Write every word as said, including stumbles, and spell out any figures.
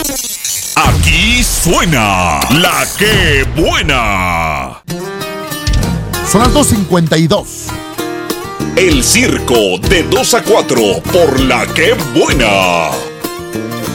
Aquí suena la que buena. Son las dos cincuenta y dos. El circo de dos a cuatro por la que buena.